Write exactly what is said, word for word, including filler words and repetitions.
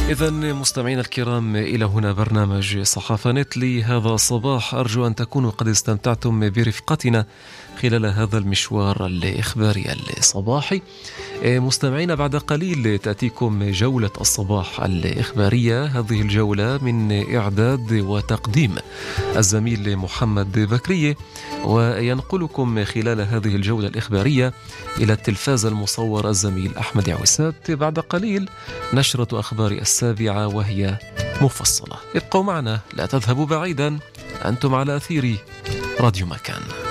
إذن مستمعينا الكرام، إلى هنا برنامج صحافة نت لهذا الصباح. أرجو أن تكونوا قد استمتعتم برفقتنا خلال هذا المشوار الإخباري الصباحي. مستمعينا، بعد قليل تأتيكم جولة الصباح الإخبارية. هذه الجولة من إعداد وتقديم الزميل محمد بكرية، وينقلكم خلال هذه الجولة الإخبارية إلى التلفاز المصور الزميل أحمد عويسات. بعد قليل نشرة أخبار السابعة وهي مفصلة. ابقوا معنا، لا تذهبوا بعيدا، أنتم على أثير راديو مكان.